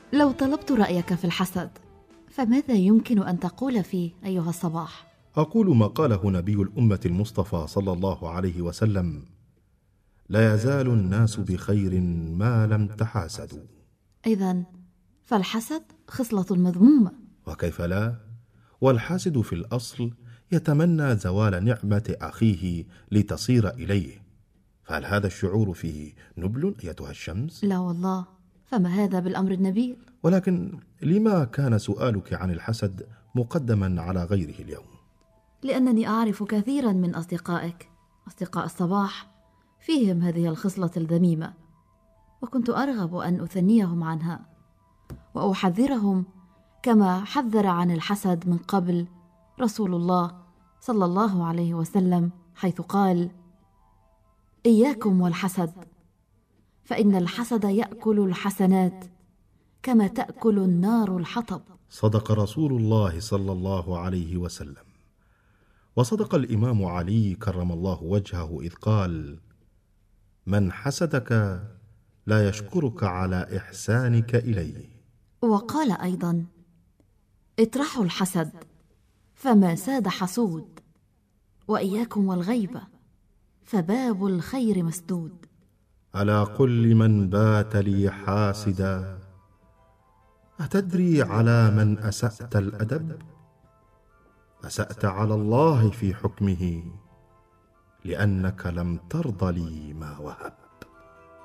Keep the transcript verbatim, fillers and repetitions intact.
لو طلبت رأيك في الحسد فماذا يمكن أن تقول فيه أيها الصباح؟ أقول ما قاله نبي الأمة المصطفى صلى الله عليه وسلم: لا يزال الناس بخير ما لم تحاسدوا. إذن فالحسد خصلة مذمومة. وكيف لا؟ والحاسد في الأصل يتمنى زوال نعمة أخيه لتصير إليه، فهل هذا الشعور فيه نبل أيتها الشمس؟ لا والله، فما هذا بالأمر النبيل؟ ولكن لما كان سؤالك عن الحسد مقدما على غيره اليوم؟ لأنني أعرف كثيرا من أصدقائك، أصدقاء الصباح، فيهم هذه الخصلة الذميمة، وكنت أرغب أن أثنيهم عنها وأحذرهم كما حذر عن الحسد من قبل رسول الله صلى الله عليه وسلم، حيث قال: إياكم والحسد، فإن الحسد يأكل الحسنات كما تأكل النار الحطب. صدق رسول الله صلى الله عليه وسلم، وصدق الإمام علي كرم الله وجهه إذ قال: من حسدك لا يشكرك على إحسانك إليه. وقال أيضا: اطرحوا الحسد فما ساد حسود، وإياكم والغيبة فباب الخير مسدود. ألا قل لمن بات لي حاسدا: أتدري على من أسأت الأدب؟ أسأت على الله في حكمه، لأنك لم ترض لي ما وهب.